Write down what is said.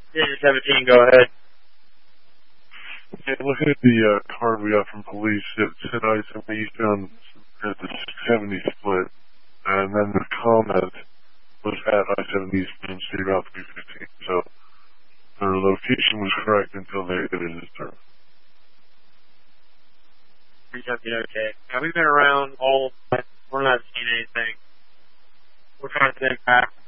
Yeah, 17, go ahead. Yeah, look at the card we got from police. It said I-70 eastbound at the 70 split, and then the comment was at I-70 eastbound State Route 315. So their location was correct until they edited this term. 317, okay. Now we've been around all, we're not seeing anything. We're trying to think back